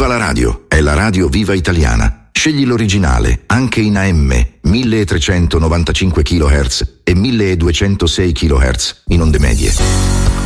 la radio, è la radio Viva Italiana. Scegli l'originale, anche in AM, 1395 kHz e 1206 kHz in onde medie.